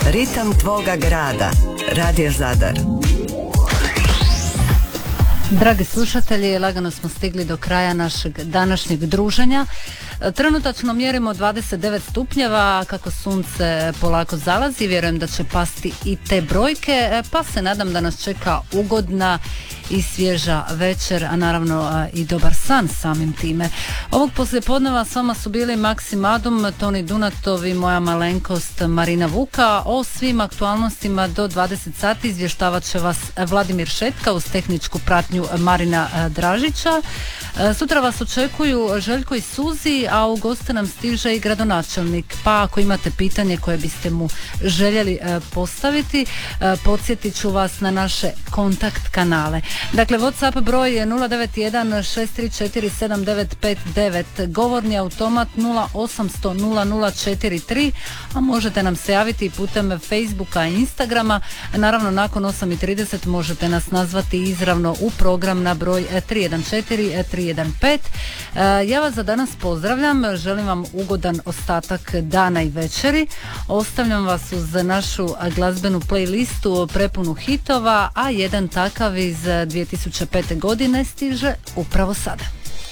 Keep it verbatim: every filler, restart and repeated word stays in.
Ritam tvoga grada. Radio Zadar. Dragi slušatelji, lagano smo stigli do kraja našeg današnjeg druženja. Trenutačno mjerimo dvadeset devet stupnjeva, kako sunce polako zalazi, vjerujem da će pasti i te brojke, pa se nadam da nas čeka ugodna i svježa večer, a naravno i dobar san samim time. Ovog poslijepodneva s vama su bili Maksim Adum, Toni Dunatov i moja malenkost Marina Vuka. O svim aktualnostima do dvadeset sati izvještavat će vas Vladimir Šetka uz tehničku pratnju Marina Dražića. Sutra vas očekuju Željko i Suzi, a u goste nam stiže i gradonačelnik, pa ako imate pitanje koje biste mu željeli postaviti, podsjetit ću vas na naše kontakt kanale. Dakle, WhatsApp broj je nula devet jedan šest tri četiri sedam devet pet devet, govorni automat nula osam sto nula nula četiri tri, a možete nam se javiti i putem Facebooka i Instagrama. Naravno, nakon osam i trideset možete nas nazvati izravno u program na broj tri jedan četiri tri jedan pet. Ja vas za danas pozdravljam, želim vam ugodan ostatak dana i večeri. Ostavljam vas uz našu glazbenu playlistu prepunu hitova, a jedan takav iz dvije tisuće pete godine stiže upravo sada.